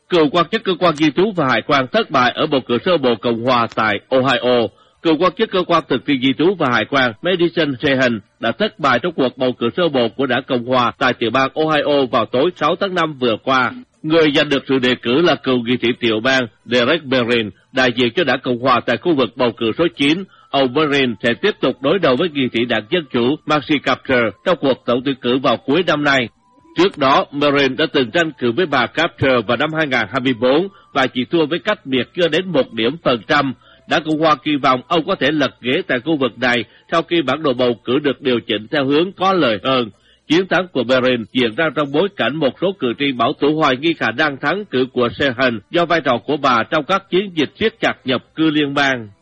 Cựu quan chức cơ quan di trú và hải quan thất bại ở bầu cử sơ bộ Cộng hòa tại Ohio. Cựu quan chức cơ quan thực thi di trú và hải quan Madison Sheehan đã thất bại trong cuộc bầu cử sơ bộ của đảng Cộng hòa tại tiểu bang Ohio vào tối 6 tháng 5 vừa qua. Người giành được sự đề cử là cựu nghị sĩ tiểu bang Derek Barron, đại diện cho đảng Cộng hòa tại khu vực bầu cử số 9. Ông Barron sẽ tiếp tục đối đầu với nghị sĩ đảng Dân chủ Marcy Kaptur trong cuộc tổng tuyển cử vào cuối năm nay. Trước đó, Barron đã từng tranh cử với bà Kaptur vào năm 2024 và chỉ thua với cách biệt chưa đến 1 điểm phần trăm. Đảng Cộng hòa kỳ vọng ông có thể lật ghế tại khu vực này sau khi bản đồ bầu cử được điều chỉnh theo hướng có lợi hơn. Chiến thắng của Barron diễn ra trong bối cảnh một số cử tri bảo thủ hoài nghi khả năng thắng cử của Sheehan do vai trò của bà trong các chiến dịch siết chặt nhập cư liên bang.